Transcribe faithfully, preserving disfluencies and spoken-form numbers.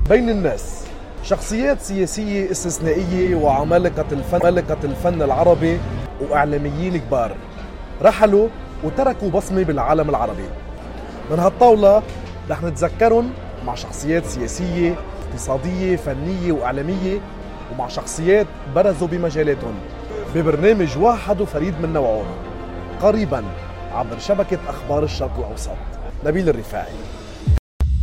بين الناس شخصيات سياسية استثنائية وعمالقة الفن, عمالقة الفن العربي وإعلاميين كبار رحلوا وتركوا بصمة بالعالم العربي. من هالطاولة رح نتذكرهم مع شخصيات سياسية، اقتصادية، فنية وإعلامية، ومع شخصيات برزوا بمجالاتهم ببرنامج واحد وفريد من نوعه قريبا عبر شبكة أخبار الشرق الأوسط. نبيل الرفاعي.